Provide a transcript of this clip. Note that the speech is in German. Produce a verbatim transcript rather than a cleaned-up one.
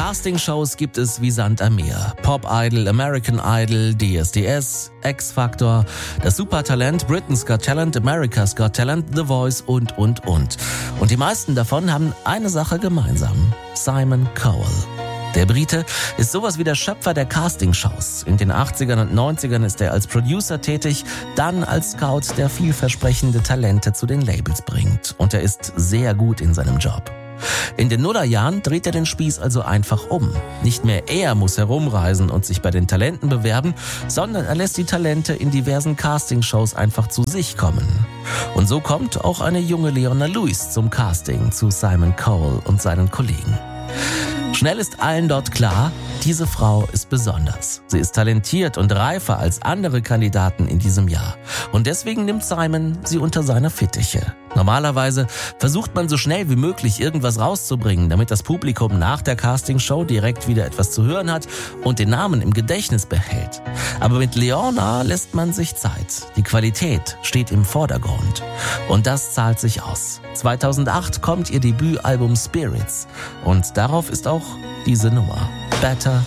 Castingshows gibt es wie Sand am Meer. Pop Idol, American Idol, D S D S, X-Factor, das Supertalent, Britain's Got Talent, America's Got Talent, The Voice und, und, und. Und die meisten davon haben eine Sache gemeinsam. Simon Cowell. Der Brite ist sowas wie der Schöpfer der Castingshows. In den achtzigern und neunzigern ist er als Producer tätig, dann als Scout, der vielversprechende Talente zu den Labels bringt. Und er ist sehr gut in seinem Job. In den Nullerjahren dreht er den Spieß also einfach um. Nicht mehr er muss herumreisen und sich bei den Talenten bewerben, sondern er lässt die Talente in diversen Castingshows einfach zu sich kommen. Und so kommt auch eine junge Leona Lewis zum Casting zu Simon Cowell und seinen Kollegen. Schnell ist allen dort klar, diese Frau ist besonders. Sie ist talentiert und reifer als andere Kandidaten in diesem Jahr. Und deswegen nimmt Simon sie unter seine Fittiche. Normalerweise versucht man so schnell wie möglich irgendwas rauszubringen, damit das Publikum nach der Castingshow direkt wieder etwas zu hören hat und den Namen im Gedächtnis behält. Aber mit Leona lässt man sich Zeit. Die Qualität steht im Vordergrund. Und das zahlt sich aus. zweitausendacht kommt ihr Debütalbum Spirits. Und darauf ist auch diese Nummer. Better